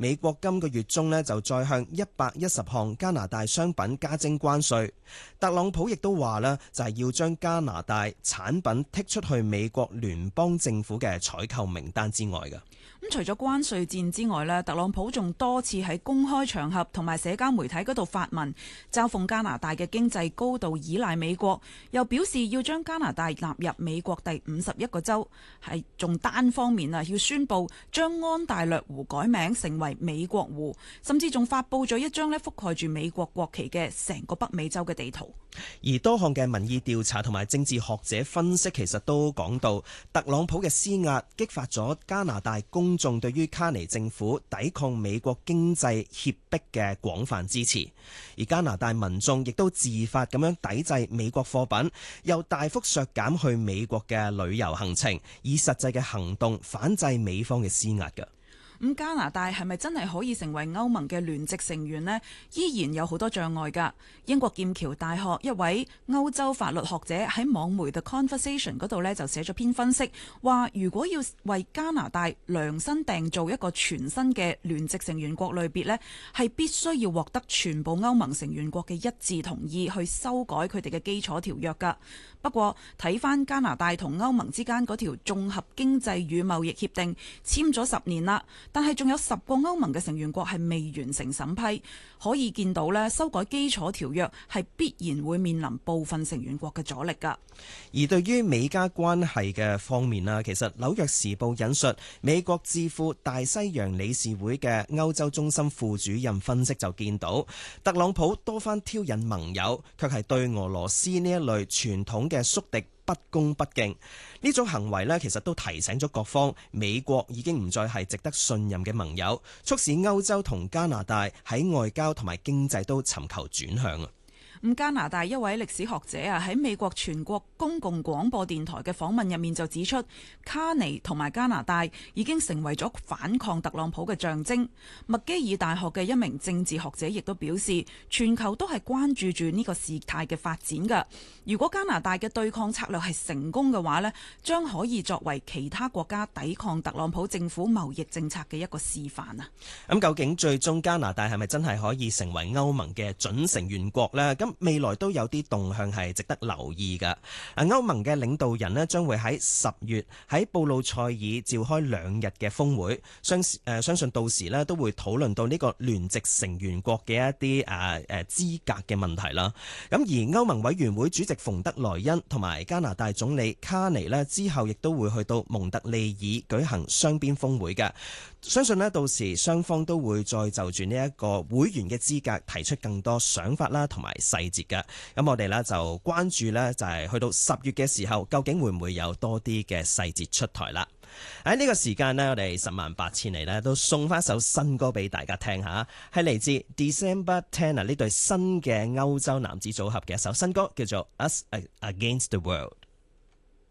美國今個月中呢就再向110項加拿大商品加徵關稅。特朗普亦都話呢就係要將加拿大產品剔出去美國聯邦政府嘅採購名單之外嘅。 咁除咗關稅戰之外呢，特朗普仲多次喺公開場合同埋社交媒體嗰度發文，嘲諷加拿大嘅經濟高度依賴美國，又表示要將加拿大納入美國第51個州，係仲單方面要宣布將安大略湖改名成為美國湖，甚至仲發佈咗一張覆蓋住美國國旗嘅成個北美洲嘅地圖。 而多項嘅民意調查同埋政治學者分析，其實都講到特朗普嘅施壓激發咗加拿大公眾對於卡尼政府抵抗美國經濟脅迫嘅廣泛支持，而加拿大民眾亦都自發咁樣抵制美國貨品，又大幅削減去美國嘅旅遊行程，以實際嘅行動反制美方嘅施壓嘅。 咁加拿大係咪真係可以成為歐盟嘅聯席成員呢？依然有好多障礙㗎。英國劍橋大學一位歐洲法律學者喺網媒 The Conversation 嗰度呢就寫咗篇分析，話如果要為加拿大量身訂造一個全新嘅聯席成員國類別呢，係必須要獲得全部歐盟成員國嘅一致同意去修改佢哋嘅基礎條約㗎。不過睇返加拿大同歐盟之間嗰條綜合經濟與貿易協定簽咗10年啦，但係仲有10個歐盟嘅成員國係未完成審批，可以見到呢，修改基礎條約係必然會面臨部分成員國嘅阻力㗎。 而對於美加關係嘅方面啦，其實紐約時報引述美國智庫大西洋理事會嘅歐洲中心副主任分析就見到，特朗普多番挑釁盟友，卻係對俄羅斯呢一類傳統嘅宿敵不恭不敬。呢種行為呢，其實都提醒咗各方，美國已經唔再係值得信任嘅盟友，促使歐洲同加拿大喺外交同埋經濟都尋求轉向啊。 咁加拿大一位歷史學者喺美國全國公共廣播電台嘅訪問入面就指出，卡尼同埋加拿大已經成為咗反抗特朗普嘅象徵。麥基爾大學嘅一名政治學者亦都表示，全球都係關注住呢個事態嘅發展㗎。如果加拿大嘅對抗策略係成功嘅話呢，將可以作為其他國家抵抗特朗普政府貿易政策嘅一個示範啊。 咁究竟最終加拿大係咪真係可以成為歐盟嘅準成員國呢？咁未來都有啲動向係值得留意㗎。歐盟嘅領導人呢將會喺10月喺布魯塞爾召開2日嘅峰會，相信到時呢都會討論到呢個聯席成員國嘅一啲資格嘅問題啦。咁而歐盟委員會主席馮德萊恩同埋加拿大總理卡尼呢之後亦都會去到蒙特利爾舉行雙邊峰會嘅。相信呢到時雙方都會再就住呢一個會員嘅資格提出更多想法啦，同埋細節嘅。咁我哋呢就關注呢，就係去到10月嘅時候，究竟會唔會有多啲嘅細節出台啦？喺呢個時間呢，我哋10萬8千里呢都送翻首新歌俾大家聽下，係嚟自 December Tanner 呢對新嘅歐洲男子組合嘅一首新歌，叫做 Us Against the World。